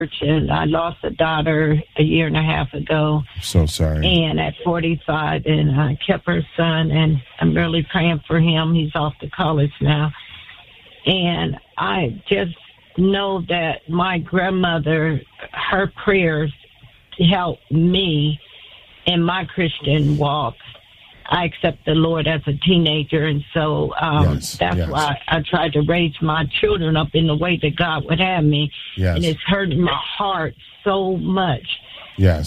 and I lost a daughter a year and a half ago. So sorry. And at 45, and I kept her son, and I'm really praying for him. He's off to college now. And I just know that my grandmother, her prayers helped me in my Christian walk. I accept the Lord as a teenager, and so that's why I tried to raise my children up in the way that God would have me. Yes. And it's hurting my heart so much that,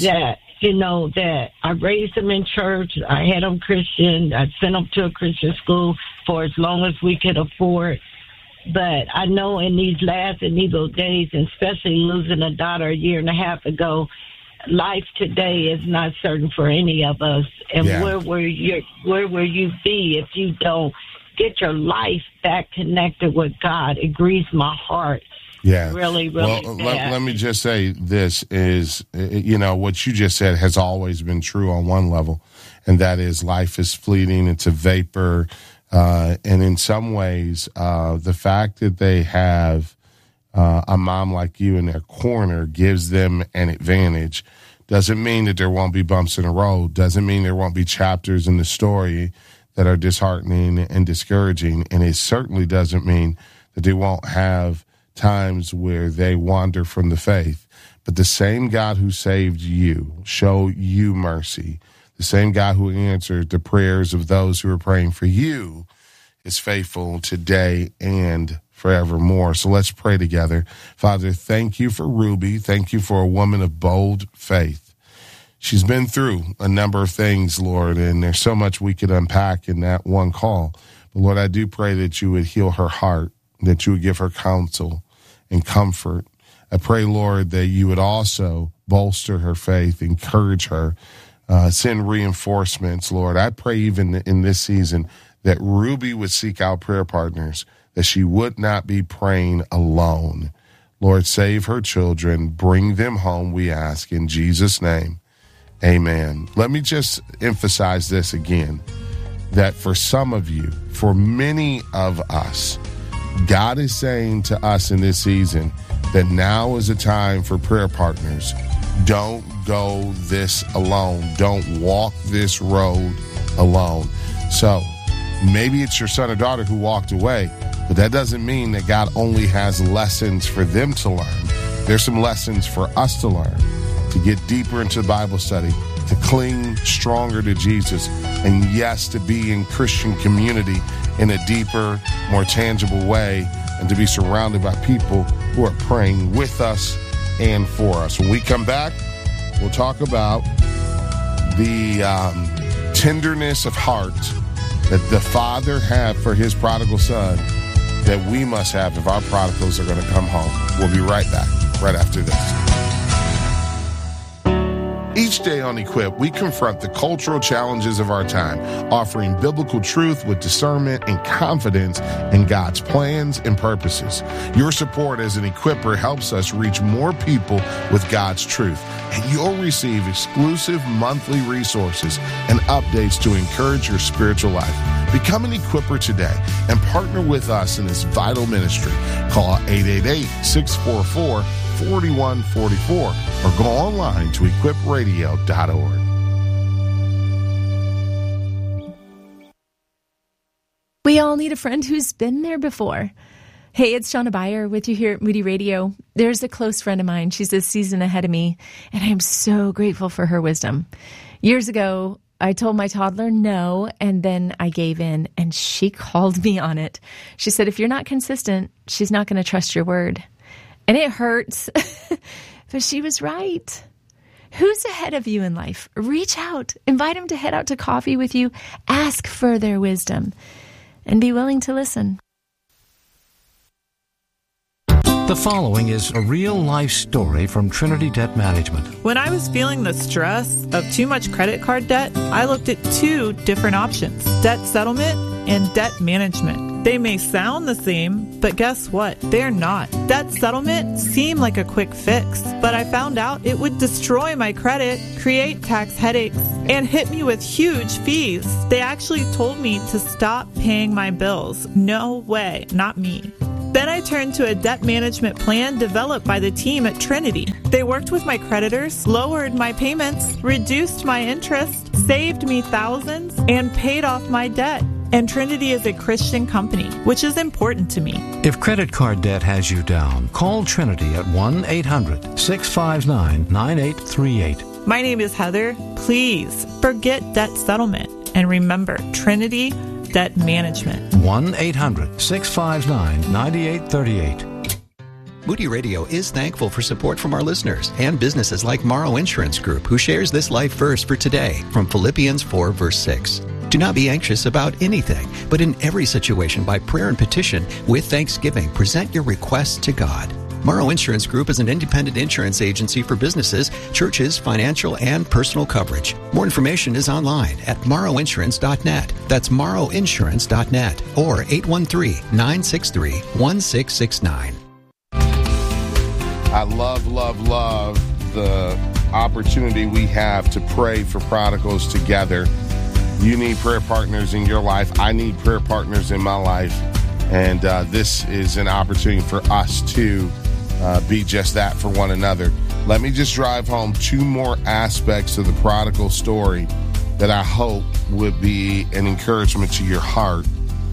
that I raised them in church. I had them Christian. I sent them to a Christian school for as long as we could afford. But I know in these last and evil days, and especially losing a daughter a year and a half ago, life today is not certain for any of us. And where will you be if you don't get your life back connected with God? It grieves my heart. Yeah. Really, well, let me just say this is, what you just said has always been true on one level, and that is life is fleeting. It's a vapor. And in some ways, the fact that they have a mom like you in their corner gives them an advantage. Doesn't mean that there won't be bumps in the road. Doesn't mean there won't be chapters in the story that are disheartening and discouraging. And it certainly doesn't mean that they won't have times where they wander from the faith. But the same God who saved you, show you mercy, the same God who answered the prayers of those who are praying for you is faithful today and forevermore. So let's pray together. Father, thank you for Ruby. Thank you for a woman of bold faith. She's been through a number of things, Lord, and there's so much we could unpack in that one call. But Lord, I do pray that you would heal her heart, that you would give her counsel and comfort. I pray, Lord, that you would also bolster her faith, encourage her, send reinforcements, Lord. I pray even in this season that Ruby would seek out prayer partners, that she would not be praying alone. Lord, save her children. Bring them home, we ask, in Jesus' name. Amen. Let me just emphasize this again, that for some of you, for many of us, God is saying to us in this season that now is a time for prayer partners. Don't go this alone. Don't walk this road alone. So maybe it's your son or daughter who walked away, but that doesn't mean that God only has lessons for them to learn. There's some lessons for us to learn, to get deeper into Bible study, to cling stronger to Jesus, and yes, to be in Christian community in a deeper, more tangible way, and to be surrounded by people who are praying with us and for us. When we come back, we'll talk about the tenderness of heart that the Father had for his prodigal son that we must have if our prodigals are going to come home. We'll be right back, right after this. Each day on Equip, we confront the cultural challenges of our time, offering biblical truth with discernment and confidence in God's plans and purposes. Your support as an Equipper helps us reach more people with God's truth, and you'll receive exclusive monthly resources and updates to encourage your spiritual life. Become an Equipper today and partner with us in this vital ministry. Call 888-644-4144 or go online to equipradio.org. We all need a friend who's been there before. Hey, it's Shauna Beyer with you here at Moody Radio. There's a close friend of mine. She's a season ahead of me, and I'm so grateful for her wisdom. Years ago, I told my toddler no, and then I gave in, and she called me on it. She said, if you're not consistent, she's not going to trust your word. And it hurts, but she was right. Who's ahead of you in life? Reach out. Invite them to head out to coffee with you. Ask for their wisdom, and be willing to listen. The following is a real-life story from Trinity Debt Management. When I was feeling the stress of too much credit card debt, I looked at two different options: debt settlement and debt management. They may sound the same, but guess what? They're not. Debt settlement seemed like a quick fix, but I found out it would destroy my credit, create tax headaches, and hit me with huge fees. They actually told me to stop paying my bills. No way, not me. Then I turned to a debt management plan developed by the team at Trinity. They worked with my creditors, lowered my payments, reduced my interest, saved me thousands, and paid off my debt. And Trinity is a Christian company, which is important to me. If credit card debt has you down, call Trinity at 1-800-659-9838. My name is Heather. Please forget debt settlement and remember Trinity Debt Management. 1-800-659-9838. Moody Radio is thankful for support from our listeners and businesses like Morrow Insurance Group, who shares this life verse for today from Philippians 4, verse 6. Do not be anxious about anything, but in every situation by prayer and petition with thanksgiving, present your requests to God. Morrow Insurance Group is an independent insurance agency for businesses, churches, financial, and personal coverage. More information is online at morrowinsurance.net. That's morrowinsurance.net or 813-963-1669. I love the opportunity we have to pray for prodigals together. You need prayer partners in your life. I need prayer partners in my life. And this is an opportunity for us to be just that for one another. Let me just drive home two more aspects of the prodigal story that I hope would be an encouragement to your heart.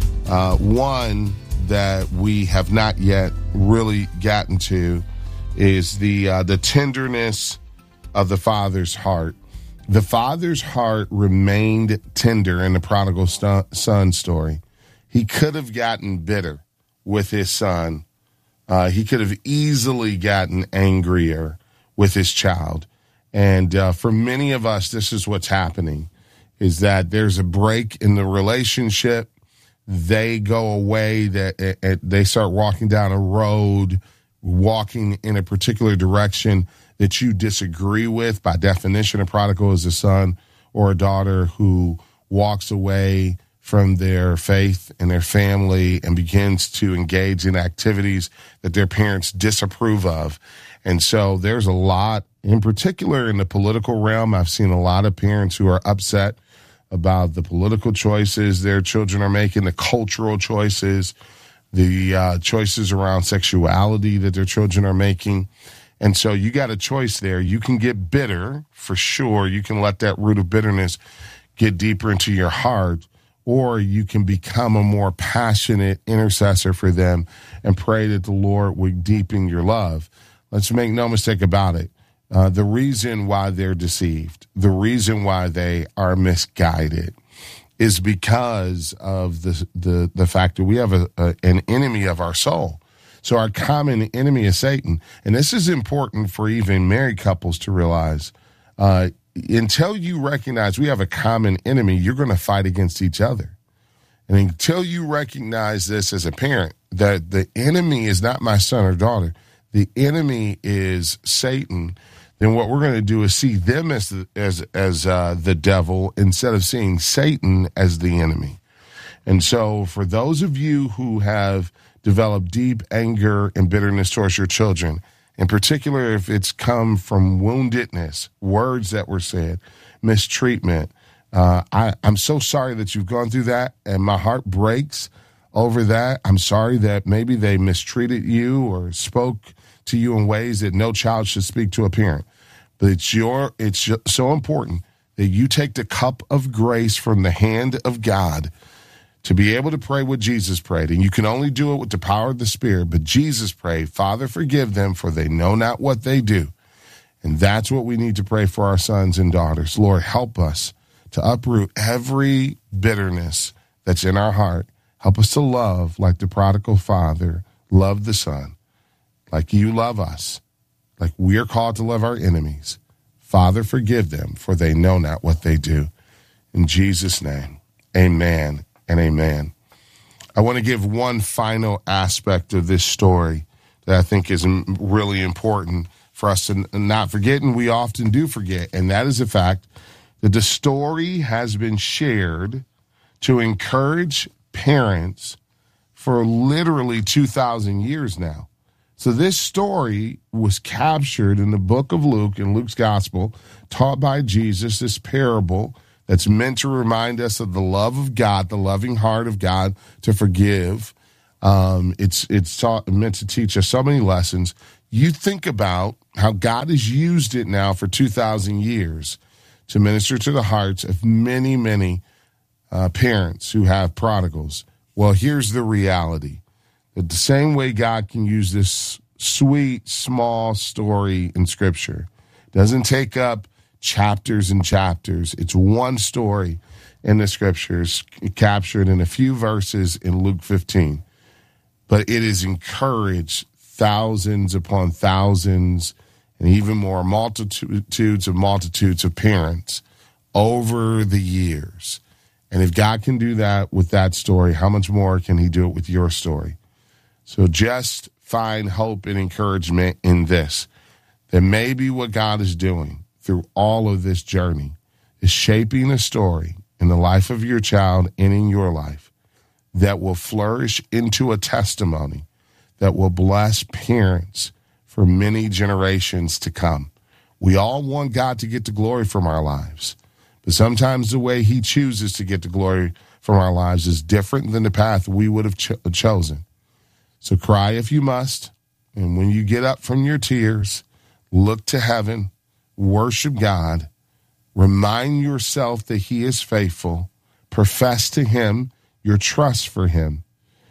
One that we have not yet really gotten to is the tenderness of the father's heart. The father's heart remained tender in the prodigal son story. He could have gotten bitter with his son. He could have easily gotten angrier with his child. And for many of us, this is what's happening, is that there's a break in the relationship. They go away, that they start walking down a road, walking in a particular direction that you disagree with. By definition, a prodigal is a son or a daughter who walks away from their faith and their family and begins to engage in activities that their parents disapprove of. And so there's a lot, in particular in the political realm, I've seen a lot of parents who are upset about the political choices their children are making, the cultural choices, the choices around sexuality that their children are making. And so you got a choice there. You can get bitter, for sure. You can let that root of bitterness get deeper into your heart, or you can become a more passionate intercessor for them and pray that the Lord would deepen your love. Let's make no mistake about it. The reason why they're deceived, the reason why they are misguided is because of the fact that we have an enemy of our soul. So our common enemy is Satan. And this is important for even married couples to realize. Until you recognize we have a common enemy, you're going to fight against each other. And until you recognize this as a parent, that the enemy is not my son or daughter, the enemy is Satan, then what we're going to do is see them as the devil instead of seeing Satan as the enemy. And so for those of you who have developed deep anger and bitterness towards your children, in particular if it's come from woundedness, words that were said, mistreatment, I'm so sorry that you've gone through that, and my heart breaks over that. I'm sorry that maybe they mistreated you or spoke to you in ways that no child should speak to a parent. But it's so important that you take the cup of grace from the hand of God to be able to pray what Jesus prayed. And you can only do it with the power of the Spirit. But Jesus prayed, Father, forgive them, for they know not what they do. And that's what we need to pray for our sons and daughters. Lord, help us to uproot every bitterness that's in our heart. Help us to love like the prodigal father loved the son, like you love us, like we are called to love our enemies. Father, forgive them, for they know not what they do. In Jesus' name, amen and amen. I want to give one final aspect of this story that I think is really important for us to not forget, and we often do forget, and that is the fact that the story has been shared to encourage parents for literally 2,000 years now. So this story was captured in the book of Luke, in Luke's gospel, taught by Jesus, this parable that's meant to remind us of the love of God, the loving heart of God to forgive. It's meant to teach us so many lessons. You think about how God has used it now for 2,000 years to minister to the hearts of many, many parents who have prodigals. Well, here's the reality. That the same way God can use this sweet, small story in Scripture, doesn't take up chapters and chapters. It's one story in the Scriptures captured in a few verses in Luke 15. But it has encouraged thousands upon thousands and even more multitudes of parents over the years. And if God can do that with that story, how much more can he do it with your story? So just find hope and encouragement in this, that maybe what God is doing through all of this journey is shaping a story in the life of your child and in your life that will flourish into a testimony that will bless parents for many generations to come. We all want God to get the glory from our lives, but sometimes the way he chooses to get the glory from our lives is different than the path we would have chosen. So cry if you must, and when you get up from your tears, look to heaven, worship God, remind yourself that he is faithful, profess to him your trust for him,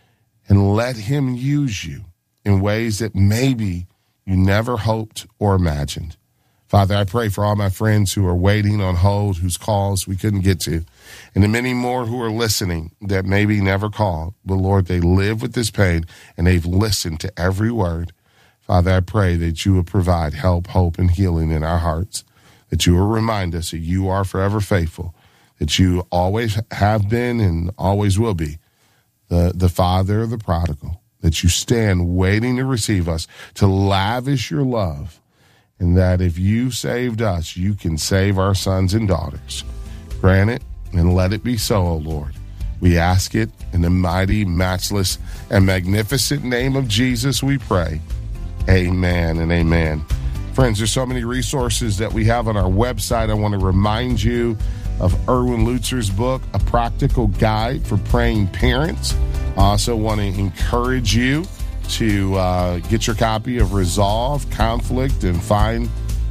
and let him use you in ways that maybe you never hoped or imagined. Father, I pray for all my friends who are waiting on hold, whose calls we couldn't get to, and the many more who are listening that maybe never called. But Lord, they live with this pain and they've listened to every word. Father, I pray that you will provide help, hope, and healing in our hearts, that you will remind us that you are forever faithful, that you always have been and always will be the Father of the prodigal, that you stand waiting to receive us, to lavish your love, and that if you saved us, you can save our sons and daughters. Grant it and let it be so, O Lord. We ask it in the mighty, matchless, and magnificent name of Jesus we pray. Amen and amen. Friends, there's so many resources that we have on our website. I want to remind you of Erwin Lutzer's book, A Practical Guide for Praying Parents. I also want to encourage you to get your copy of Resolve, Conflict, and Find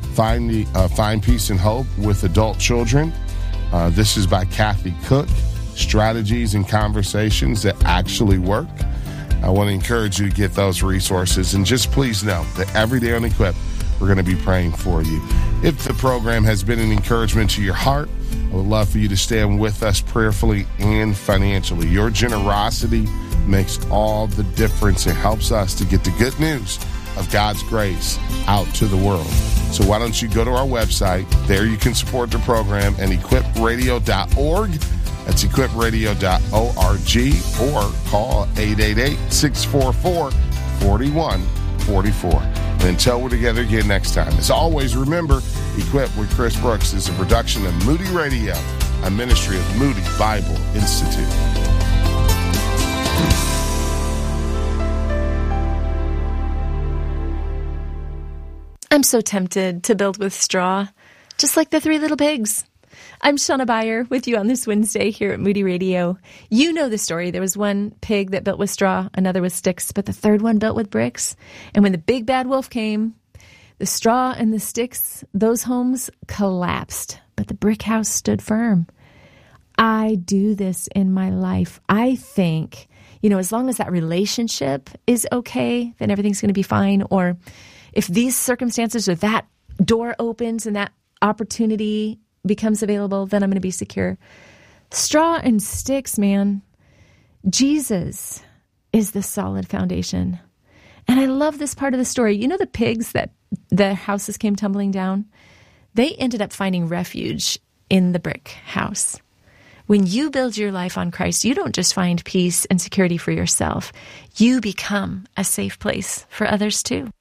Peace and Hope with Adult Children. This is by Kathy Cook, Strategies and Conversations That Actually Work. I want to encourage you to get those resources. And just please know that every day on Equip, we're going to be praying for you. If the program has been an encouragement to your heart, I would love for you to stand with us prayerfully and financially. Your generosity makes all the difference. It helps us to get the good news of God's grace out to the world. So why don't you go to our website? There you can support the program at equipradio.org. That's equipradio.org, or call 888-644-4144. And until we're together again next time, as always, remember, Equip with Chris Brooks is a production of Moody Radio, a ministry of Moody Bible Institute. I'm so tempted to build with straw, just like the three little pigs. I'm Shauna Beyer with you on this Wednesday here at Moody Radio. You know the story. There was one pig that built with straw, another with sticks, but the third one built with bricks. And when the big bad wolf came, the straw and the sticks, those homes collapsed, but the brick house stood firm. I do this in my life. I think, as long as that relationship is okay, then everything's going to be fine. Or if these circumstances or that door opens and that opportunity becomes available, then I'm going to be secure. Straw and sticks, man. Jesus is the solid foundation. And I love this part of the story. You know the pigs that the houses came tumbling down? They ended up finding refuge in the brick house. When you build your life on Christ, you don't just find peace and security for yourself. You become a safe place for others too.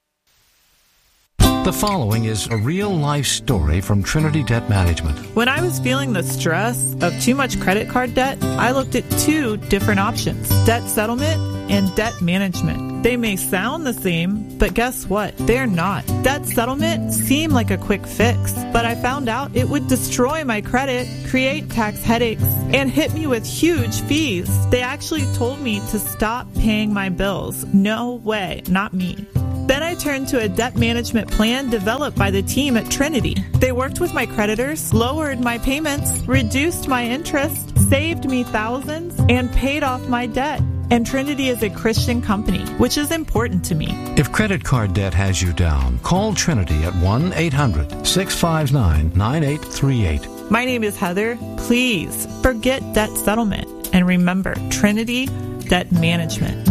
The following is a real-life story from Trinity Debt Management. When I was feeling the stress of too much credit card debt, I looked at two different options: debt settlement and debt management. They may sound the same, but guess what? They're not. Debt settlement seemed like a quick fix, but I found out it would destroy my credit, create tax headaches, and hit me with huge fees. They actually told me to stop paying my bills. No way, not me. Then I turned to a debt management plan developed by the team at Trinity. They worked with my creditors, lowered my payments, reduced my interest, saved me thousands, and paid off my debt. And Trinity is a Christian company, which is important to me. If credit card debt has you down, call Trinity at 1-800-659-9838. My name is Heather. Please forget debt settlement and remember Trinity Debt Management.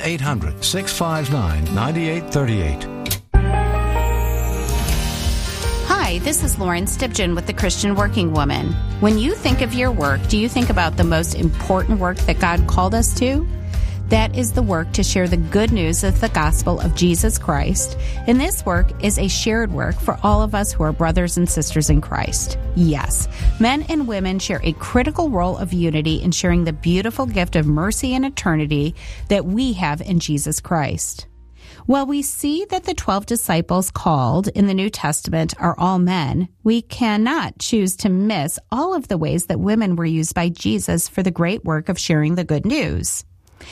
1-800-659-9838. Hi, this is Lauren Stipgen with the Christian Working Woman. When you think of your work, do you think about the most important work that God called us to? That is the work to share the good news of the gospel of Jesus Christ. And this work is a shared work for all of us who are brothers and sisters in Christ. Yes, men and women share a critical role of unity in sharing the beautiful gift of mercy and eternity that we have in Jesus Christ. While we see that the 12 disciples called in the New Testament are all men, we cannot choose to miss all of the ways that women were used by Jesus for the great work of sharing the good news.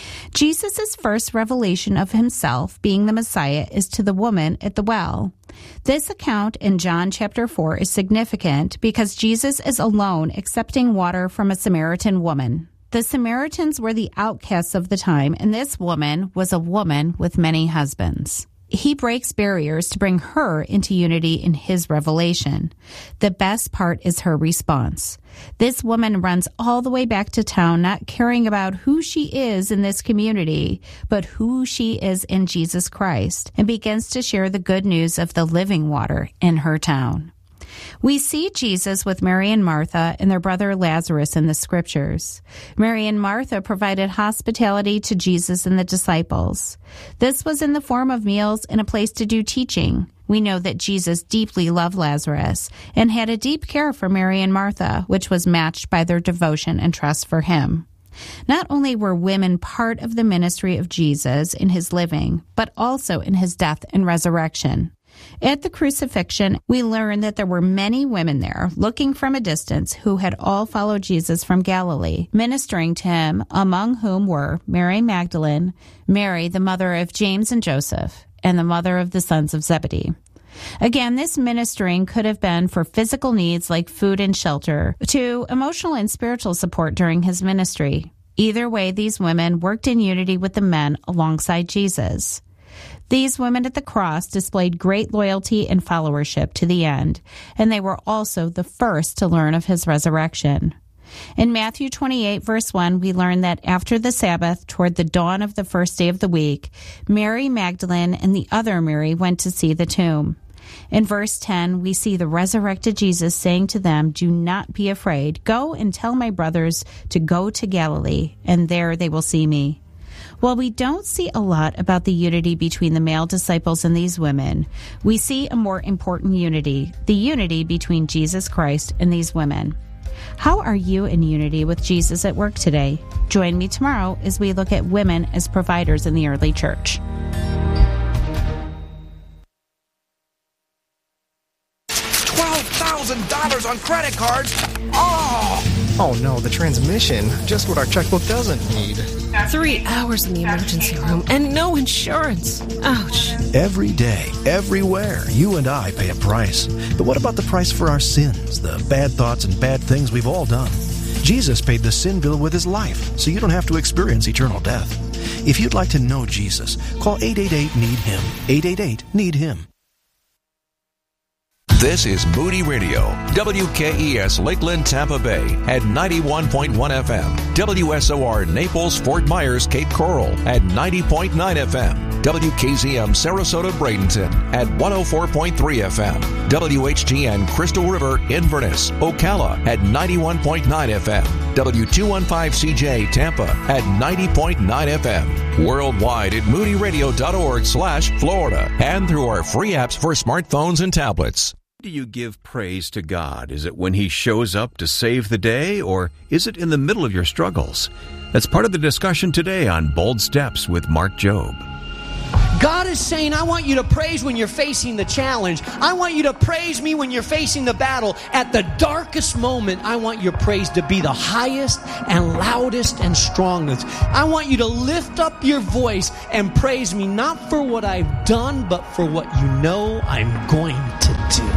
Jesus' first revelation of himself, being the Messiah, is to the woman at the well. This account in John chapter 4 is significant because Jesus is alone accepting water from a Samaritan woman. The Samaritans were the outcasts of the time, and this woman was a woman with many husbands. He breaks barriers to bring her into unity in his revelation. The best part is her response. This woman runs all the way back to town, not caring about who she is in this community, but who she is in Jesus Christ, and begins to share the good news of the living water in her town. We see Jesus with Mary and Martha and their brother Lazarus in the scriptures. Mary and Martha provided hospitality to Jesus and the disciples. This was in the form of meals and a place to do teaching. We know that Jesus deeply loved Lazarus and had a deep care for Mary and Martha, which was matched by their devotion and trust for him. Not only were women part of the ministry of Jesus in his living, but also in his death and resurrection. At the crucifixion, we learn that there were many women there looking from a distance who had all followed Jesus from Galilee, ministering to him, among whom were Mary Magdalene, Mary, the mother of James and Joseph, and the mother of the sons of Zebedee. Again, this ministering could have been for physical needs like food and shelter, to emotional and spiritual support during his ministry. Either way, these women worked in unity with the men alongside Jesus. These women at the cross displayed great loyalty and followership to the end, and they were also the first to learn of his resurrection. In Matthew 28, verse 1, we learn that after the Sabbath, toward the dawn of the first day of the week, Mary Magdalene and the other Mary went to see the tomb. In verse 10, we see the resurrected Jesus saying to them, "Do not be afraid. Go and tell my brothers to go to Galilee, and there they will see me." While we don't see a lot about the unity between the male disciples and these women, we see a more important unity, the unity between Jesus Christ and these women. How are you in unity with Jesus at work today? Join me tomorrow as we look at women as providers in the early church. $12,000 on credit cards. Oh no, the transmission. Just what our checkbook doesn't need. 3 hours in the emergency room and no insurance. Ouch. Every day, everywhere, you and I pay a price. But what about the price for our sins, the bad thoughts and bad things we've all done? Jesus paid the sin bill with his life, so you don't have to experience eternal death. If you'd like to know Jesus, call 888-NEED-HIM. 888-NEED-HIM. This is Moody Radio, WKES Lakeland, Tampa Bay at 91.1 FM, WSOR Naples, Fort Myers, Cape Coral at 90.9 FM, WKZM Sarasota, Bradenton at 104.3 FM, WHTN Crystal River, Inverness, Ocala at 91.9 FM, W215CJ Tampa at 90.9 FM, worldwide at moodyradio.org/Florida, and through our free apps for smartphones and tablets. Do you give praise to God? Is it when He shows up to save the day, or is it in the middle of your struggles? That's part of the discussion today on Bold Steps with Mark Jobe. God is saying, I want you to praise when you're facing the challenge. I want you to praise me when you're facing the battle. At the darkest moment, I want your praise to be the highest and loudest and strongest. I want you to lift up your voice and praise me, not for what I've done, but for what you know I'm going to do.